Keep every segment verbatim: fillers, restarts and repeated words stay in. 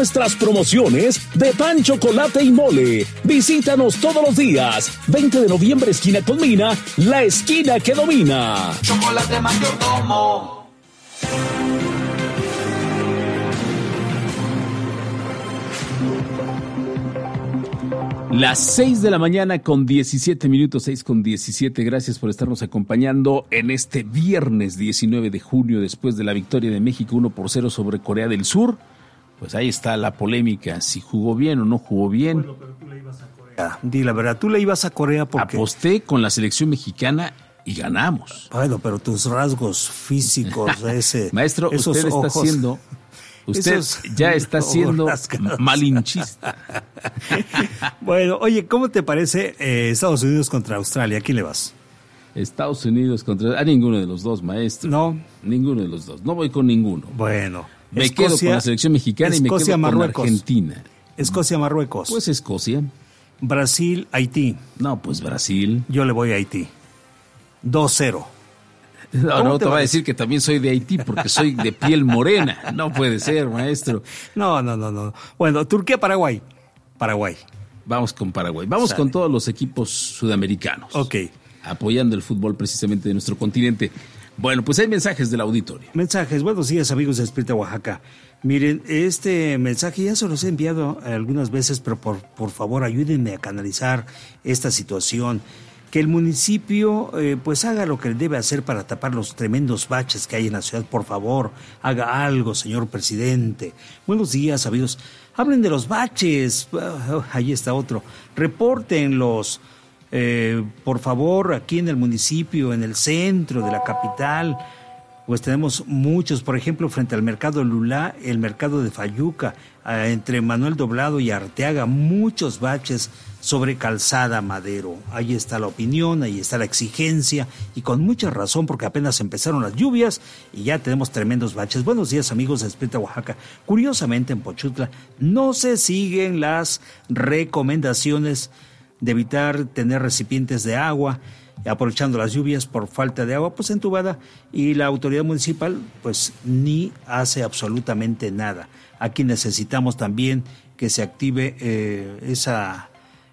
nuestras promociones de pan, chocolate y mole. Visítanos todos los días. veinte de noviembre, esquina Colmina, la esquina que domina. Chocolate Mayordomo. Las seis de la mañana con diecisiete minutos, seis con diecisiete. Gracias por estarnos acompañando en este viernes diecinueve de junio, después de la victoria de México uno por cero sobre Corea del Sur. Pues ahí está la polémica, si jugó bien o no jugó bien. Bueno, pero tú le ibas a Corea. Di la verdad, tú le ibas a Corea porque... Aposté con la selección mexicana y ganamos. Bueno, pero tus rasgos físicos, ese... Maestro, esos usted ojos... está siendo... Usted Esos ya está siendo rasgados. malinchista. Bueno, oye, ¿cómo te parece eh, Estados Unidos contra Australia? ¿A quién le vas? Estados Unidos contra... A ninguno de los dos, maestro. No. Ninguno de los dos. No voy con ninguno. Bueno. Me Escocia, quedo con la selección mexicana Escocia, y me quedo Marruecos. con Argentina. Escocia, Marruecos. Pues Escocia. Brasil, Haití. No, pues Brasil. Yo le voy a Haití. dos cero. No, no te, te va a decir que también soy de Haití porque soy de piel morena. No puede ser, maestro. No, no, no, no. Bueno, Turquía, Paraguay. Paraguay. Vamos con Paraguay. Vamos Sale. con todos los equipos sudamericanos. Ok. Apoyando el fútbol precisamente de nuestro continente. Bueno, pues hay mensajes del auditorio. Mensajes. Buenos días, amigos de Espírita Oaxaca. Miren, este mensaje ya se los he enviado algunas veces, pero por, por favor ayúdenme a canalizar esta situación. Que el municipio eh, pues haga lo que debe hacer para tapar los tremendos baches que hay en la ciudad. Por favor, haga algo, señor presidente. Buenos días, amigos. Hablen de los baches. Uh, ahí está otro. Repórtenlos, eh, por favor, aquí en el municipio, en el centro de la capital. Pues tenemos muchos, por ejemplo, frente al mercado Lulá, el mercado de Fayuca, eh, entre Manuel Doblado y Arteaga, muchos baches sobre Calzada Madero. Ahí está la opinión, ahí está la exigencia, y con mucha razón, porque apenas empezaron las lluvias y ya tenemos tremendos baches. Buenos días, amigos de Espírita Oaxaca. Curiosamente, en Pochutla no se siguen las recomendaciones de evitar tener recipientes de agua, aprovechando las lluvias por falta de agua pues entubada, y la autoridad municipal pues ni hace absolutamente nada. Aquí necesitamos también que se active eh, esa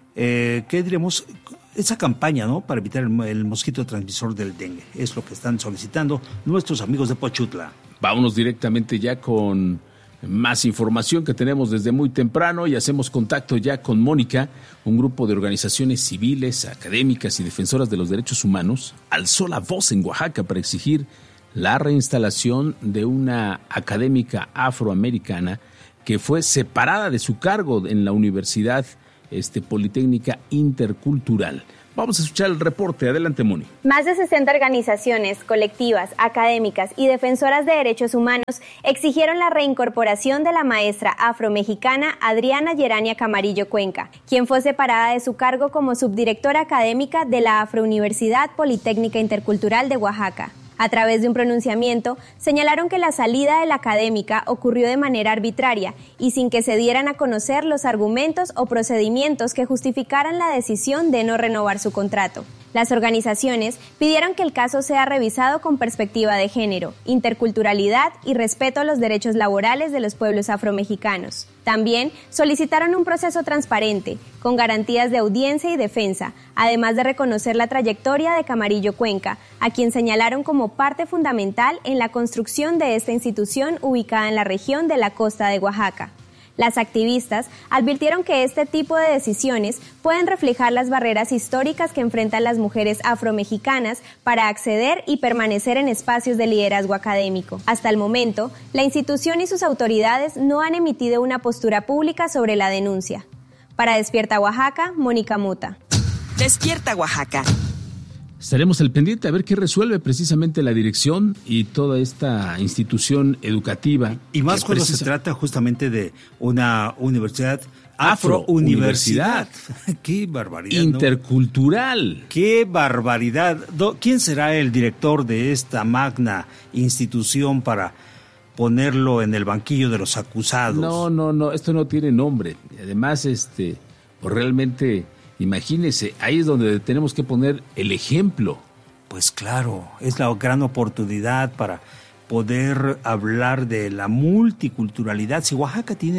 eh, ¿qué diremos? esa campaña, ¿no? Para evitar el, el mosquito transmisor del dengue. Es lo que están solicitando nuestros amigos de Pochutla. Vámonos directamente ya con más información que tenemos desde muy temprano y hacemos contacto ya con Mónica. Un grupo de organizaciones civiles, académicas y defensoras de los derechos humanos alzó la voz en Oaxaca para exigir la reinstalación de una académica afroamericana que fue separada de su cargo en la Universidad este, Politécnica Intercultural. Vamos a escuchar el reporte. Adelante, Moni. Más de sesenta organizaciones, colectivas, académicas y defensoras de derechos humanos exigieron la reincorporación de la maestra afromexicana Adriana Yerania Camarillo Cuenca, quien fue separada de su cargo como subdirectora académica de la Afrouniversidad Politécnica Intercultural de Oaxaca. A través de un pronunciamiento, señalaron que la salida de la académica ocurrió de manera arbitraria y sin que se dieran a conocer los argumentos o procedimientos que justificaran la decisión de no renovar su contrato. Las organizaciones pidieron que el caso sea revisado con perspectiva de género, interculturalidad y respeto a los derechos laborales de los pueblos afromexicanos. También solicitaron un proceso transparente, con garantías de audiencia y defensa, además de reconocer la trayectoria de Camarillo Cuenca, a quien señalaron como parte fundamental en la construcción de esta institución ubicada en la región de la costa de Oaxaca. Las activistas advirtieron que este tipo de decisiones pueden reflejar las barreras históricas que enfrentan las mujeres afromexicanas para acceder y permanecer en espacios de liderazgo académico. Hasta el momento, la institución y sus autoridades no han emitido una postura pública sobre la denuncia. Para Despierta Oaxaca, Mónica Mota. Despierta Oaxaca. Estaremos al pendiente a ver qué resuelve precisamente la dirección y toda esta institución educativa. Y más cuando precisa... se trata justamente de una universidad afro-universidad. Afro ¡Qué barbaridad! Intercultural. ¿No? ¡Qué barbaridad! ¿Quién será el director de esta magna institución para ponerlo en el banquillo de los acusados? No, no, no, esto no tiene nombre. Además, este, pues realmente... Imagínese, ahí es donde tenemos que poner el ejemplo. Pues claro, es la gran oportunidad para poder hablar de la multiculturalidad. Si Oaxaca tiene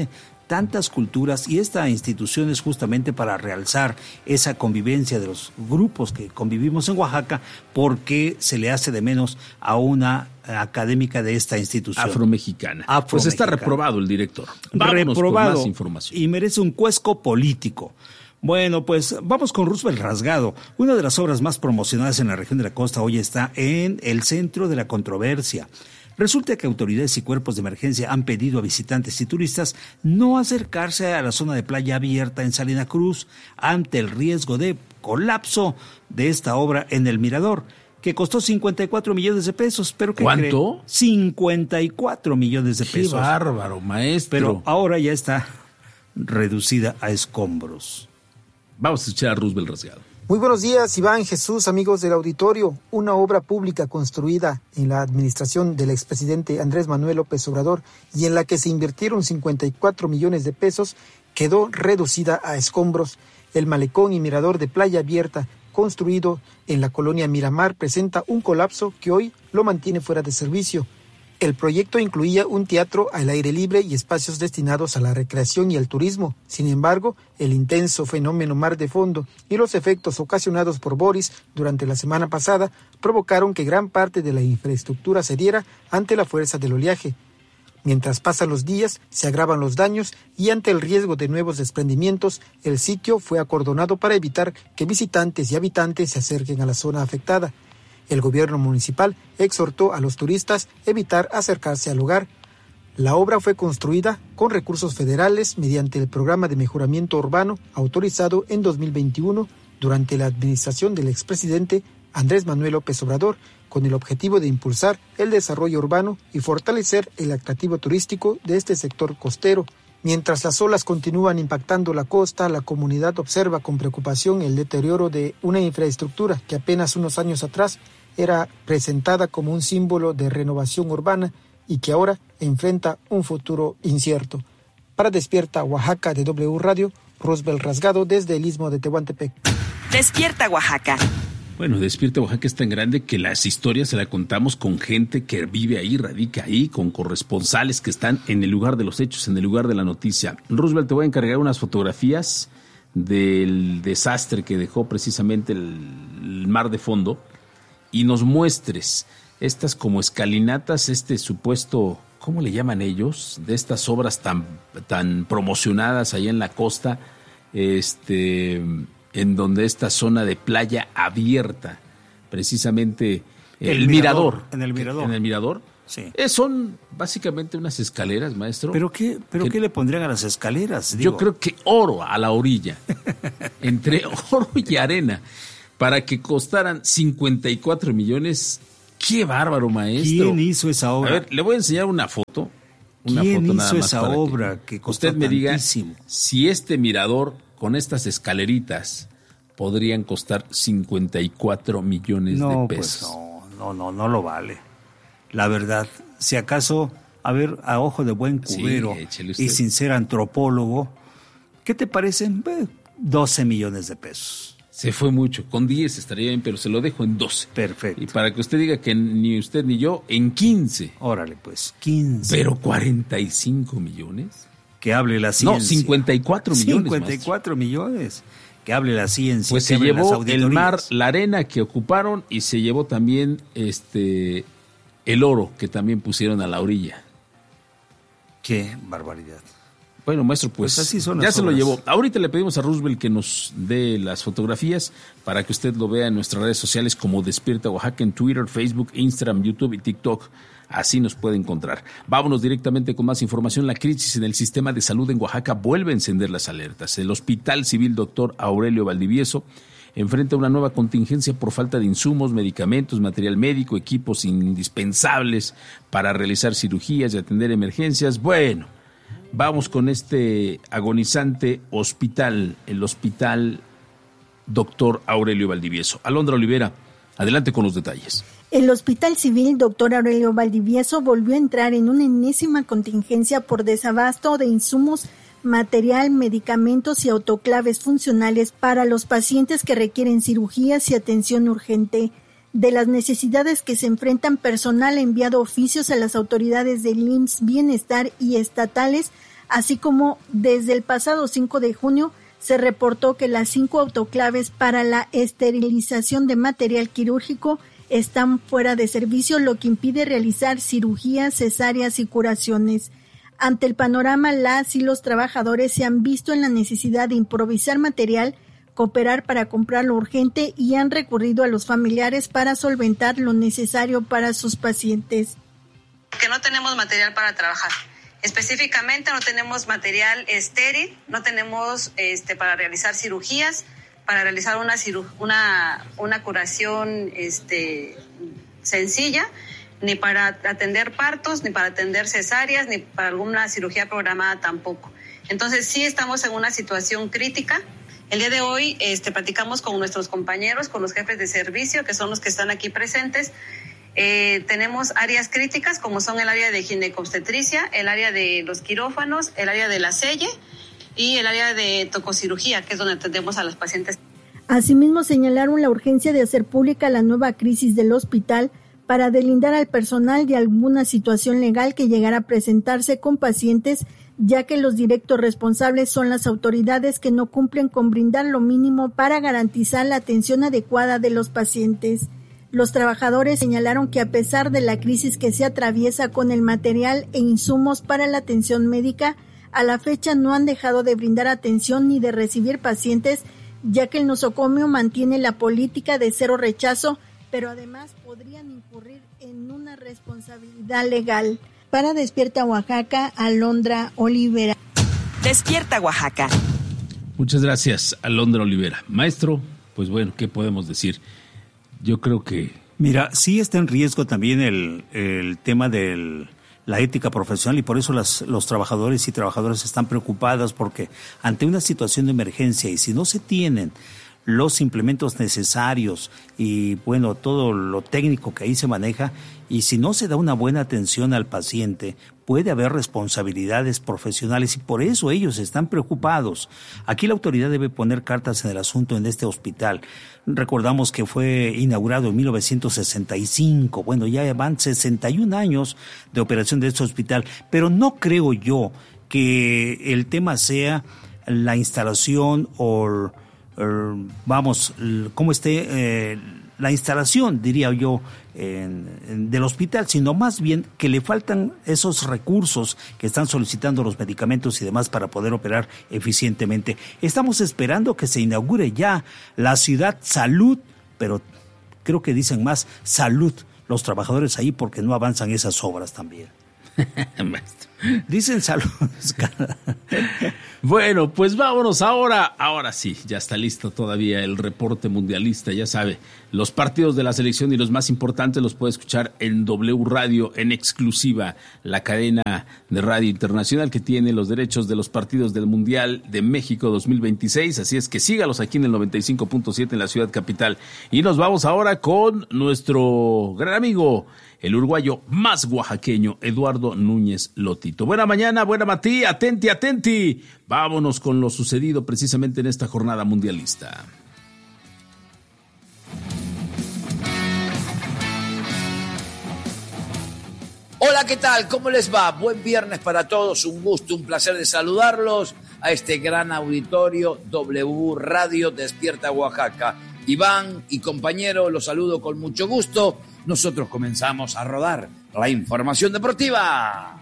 tantas culturas, y esta institución es justamente para realzar esa convivencia de los grupos que convivimos en Oaxaca, porque se le hace de menos a una académica de esta institución. Afromexicana. Afromexicana. Pues está reprobado el director. Vámonos reprobado con más información. Y merece un cuesco político. Bueno, pues vamos con Roosevelt Rasgado. Una de las obras más promocionadas en la región de la costa hoy está en el centro de la controversia. Resulta que autoridades y cuerpos de emergencia han pedido a visitantes y turistas no acercarse a la zona de playa abierta en Salina Cruz ante el riesgo de colapso de esta obra en el Mirador, que costó cincuenta y cuatro millones de pesos. ¿Pero qué ¿Cuánto? cree? cincuenta y cuatro millones de pesos. ¡Qué bárbaro, maestro! Pero ahora ya está reducida a escombros. Vamos a escuchar a Roosevelt Rasgado. Muy buenos días, Iván, Jesús, amigos del auditorio. Una obra pública construida en la administración del expresidente Andrés Manuel López Obrador y en la que se invirtieron cincuenta y cuatro millones de pesos quedó reducida a escombros. El malecón y mirador de playa abierta construido en la colonia Miramar presenta un colapso que hoy lo mantiene fuera de servicio. El proyecto incluía un teatro al aire libre y espacios destinados a la recreación y al turismo. Sin embargo, el intenso fenómeno mar de fondo y los efectos ocasionados por Boris durante la semana pasada provocaron que gran parte de la infraestructura cediera ante la fuerza del oleaje. Mientras pasan los días, se agravan los daños y ante el riesgo de nuevos desprendimientos, el sitio fue acordonado para evitar que visitantes y habitantes se acerquen a la zona afectada. El gobierno municipal exhortó a los turistas a evitar acercarse al lugar. La obra fue construida con recursos federales mediante el Programa de Mejoramiento Urbano autorizado en dos mil veintiuno durante la administración del expresidente Andrés Manuel López Obrador, con el objetivo de impulsar el desarrollo urbano y fortalecer el atractivo turístico de este sector costero. Mientras las olas continúan impactando la costa, la comunidad observa con preocupación el deterioro de una infraestructura que apenas unos años atrás era presentada como un símbolo de renovación urbana y que ahora enfrenta un futuro incierto. Para Despierta Oaxaca de W Radio, Roosevelt Rasgado desde el Istmo de Tehuantepec. Despierta Oaxaca. Bueno, Despierta Oaxaca es tan grande que las historias se las contamos con gente que vive ahí, radica ahí, con corresponsales que están en el lugar de los hechos, en el lugar de la noticia. Roosevelt, te voy a encargar unas fotografías del desastre que dejó precisamente el, el mar de fondo y nos muestres estas como escalinatas, este supuesto, ¿cómo le llaman ellos? De estas obras tan, tan promocionadas allá en la costa, este... en donde esta zona de playa abierta, precisamente el, el mirador, mirador. En el mirador. En el mirador. Sí. Eh, son básicamente unas escaleras, maestro. ¿Pero qué, pero que, qué le pondrían a las escaleras? Digo? Yo creo que oro a la orilla, entre oro y arena, para que costaran cincuenta y cuatro millones. ¡Qué bárbaro, maestro! ¿Quién hizo esa obra? A ver, le voy a enseñar una foto. Una ¿Quién foto hizo nada más esa para obra que, que costó usted me diga tantísimo? Si este mirador con estas escaleritas podrían costar cincuenta y cuatro millones no, de pesos. Pues no, no, no, no lo vale. La verdad, si acaso, a ver, a ojo de buen cubero sí, y sin ser antropólogo, ¿qué te parecen? Eh, doce millones de pesos. Se fue mucho, con diez estaría bien, pero se lo dejo en doce. Perfecto. Y para que usted diga que ni usted ni yo, en quince. Órale, pues, quince. Pero cuarenta y cinco millones. Que hable la ciencia. No, cincuenta y cuatro millones. cincuenta y cuatro millones. Que hable la ciencia. Pues se llevó el mar, la arena que ocuparon y se llevó también este el oro que también pusieron a la orilla. Qué barbaridad. Bueno, maestro, pues, pues así son ya se obras. Lo llevó. Ahorita le pedimos a Roosevelt que nos dé las fotografías para que usted lo vea en nuestras redes sociales como Despierta Oaxaca en Twitter, Facebook, Instagram, YouTube y TikTok. Así nos puede encontrar. Vámonos directamente con más información. La crisis en el sistema de salud en Oaxaca vuelve a encender las alertas. El Hospital Civil Doctor Aurelio Valdivieso enfrenta una nueva contingencia por falta de insumos, medicamentos, material médico, equipos indispensables para realizar cirugías y atender emergencias. Bueno, vamos con este agonizante hospital, el Hospital Doctor Aurelio Valdivieso. Alondra Olivera, adelante con los detalles. El Hospital Civil Doctor Aurelio Valdivieso volvió a entrar en una enésima contingencia por desabasto de insumos, material, medicamentos y autoclaves funcionales para los pacientes que requieren cirugías y atención urgente. De las necesidades que se enfrentan, personal ha enviado oficios a las autoridades del I M S S, Bienestar y estatales así como desde el pasado cinco de junio se reportó que las cinco autoclaves para la esterilización de material quirúrgico están fuera de servicio, lo que impide realizar cirugías, cesáreas y curaciones. Ante el panorama, las y los trabajadores se han visto en la necesidad de improvisar material, cooperar para comprar lo urgente y han recurrido a los familiares para solventar lo necesario para sus pacientes. Que no tenemos material para trabajar. Específicamente no tenemos material estéril, no tenemos este, para realizar cirugías, para realizar una, ciru- una, una curación este, sencilla, ni para atender partos, ni para atender cesáreas, ni para alguna cirugía programada tampoco. Entonces sí estamos en una situación crítica. El día de hoy este, platicamos con nuestros compañeros, con los jefes de servicio, que son los que están aquí presentes. Eh, tenemos áreas críticas como son el área de ginecobstetricia, el área de los quirófanos, el área de la selle y el área de tococirugía, que es donde atendemos a los pacientes. Asimismo, señalaron la urgencia de hacer pública la nueva crisis del hospital para delindar al personal de alguna situación legal que llegara a presentarse con pacientes, ya que los directos responsables son las autoridades que no cumplen con brindar lo mínimo para garantizar la atención adecuada de los pacientes. Los trabajadores señalaron que a pesar de la crisis que se atraviesa con el material e insumos para la atención médica, a la fecha no han dejado de brindar atención ni de recibir pacientes, ya que el nosocomio mantiene la política de cero rechazo, pero además podrían incurrir en una responsabilidad legal. Para Despierta Oaxaca, Alondra Olivera. Despierta Oaxaca. Muchas gracias, Alondra Olivera. Maestro, pues bueno, ¿qué podemos decir? Yo creo que... Mira, sí está en riesgo también el, el tema de la ética profesional y por eso las, los trabajadores y trabajadoras están preocupados porque ante una situación de emergencia y si no se tienen los implementos necesarios y bueno, todo lo técnico que ahí se maneja y si no se da una buena atención al paciente, puede haber responsabilidades profesionales y por eso ellos están preocupados. Aquí la autoridad debe poner cartas en el asunto en este hospital. Recordamos que fue inaugurado en mil novecientos sesenta y cinco, bueno, ya van sesenta y un años de operación de este hospital, pero no creo yo que el tema sea la instalación o Uh, vamos, cómo esté eh, la instalación, diría yo, en, en, del hospital, sino más bien que le faltan esos recursos que están solicitando los medicamentos y demás para poder operar eficientemente. Estamos esperando que se inaugure ya la ciudad salud, pero creo que dicen más salud los trabajadores ahí porque no avanzan esas obras también. Dicen salud. Bueno, pues vámonos ahora. Ahora sí, ya está listo todavía el reporte mundialista. Ya sabe, los partidos de la selección y los más importantes los puede escuchar en W Radio en exclusiva, la cadena de radio internacional que tiene los derechos de los partidos del Mundial de México dos mil veintiséis. Así es que sígalos aquí en el noventa y cinco punto siete en la ciudad capital. Y nos vamos ahora con nuestro gran amigo, el uruguayo más oaxaqueño, Eduardo Núñez Lotito. Buena mañana, buena matí, atenti, atenti. Vámonos con lo sucedido precisamente en esta jornada mundialista. Hola, ¿qué tal? ¿Cómo les va? Buen viernes para todos, un gusto, un placer de saludarlos a este gran auditorio W Radio Despierta Oaxaca. Iván y compañero, los saludo con mucho gusto. Nosotros comenzamos a rodar la información deportiva.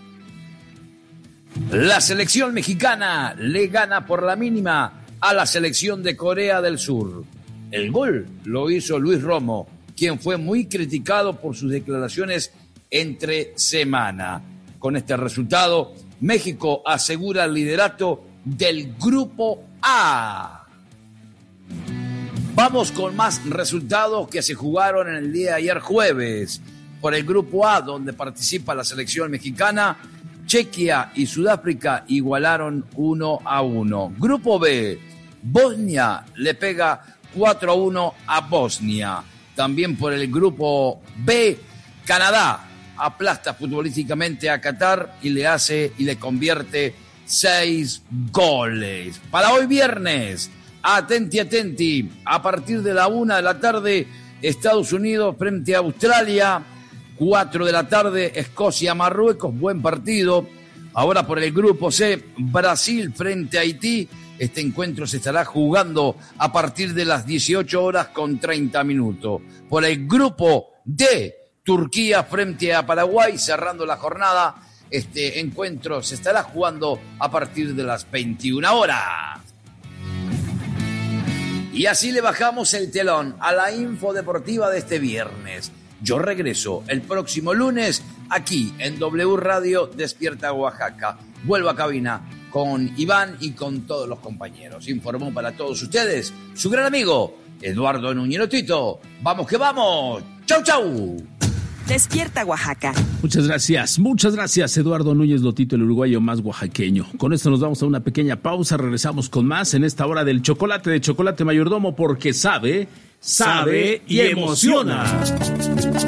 La selección mexicana le gana por la mínima a la selección de Corea del Sur. El gol lo hizo Luis Romo, quien fue muy criticado por sus declaraciones entre semana. Con este resultado, México asegura el liderato del Grupo A. Vamos con más resultados que se jugaron en el día de ayer jueves. Por el Grupo A, donde participa la selección mexicana, Chequia y Sudáfrica igualaron uno a uno. Grupo B, Bosnia le pega cuatro a uno a Bosnia. También por el Grupo B, Canadá aplasta futbolísticamente a Qatar y le hace y le convierte seis goles. Para hoy viernes, atenti, atenti, a partir de la una de la tarde, Estados Unidos frente a Australia, cuatro de la tarde, Escocia, Marruecos, buen partido. Ahora por el grupo C, Brasil frente a Haití. Este encuentro se estará jugando a partir de las dieciocho horas con treinta minutos. Por el grupo D, Turquía frente a Paraguay, cerrando la jornada. Este encuentro se estará jugando a partir de las veintiuna horas. Y así le bajamos el telón a la info deportiva de este viernes. Yo regreso el próximo lunes aquí en W Radio Despierta Oaxaca. Vuelvo a cabina con Iván y con todos los compañeros. Informó para todos ustedes su gran amigo Eduardo Núñez Lotito. ¡Vamos que vamos! ¡Chau, chau! Despierta Oaxaca. Muchas gracias, muchas gracias Eduardo Núñez Lotito, el uruguayo más oaxaqueño. Con esto nos vamos a una pequeña pausa, regresamos con más en esta hora del chocolate de Chocolate Mayordomo, porque sabe, sabe y emociona.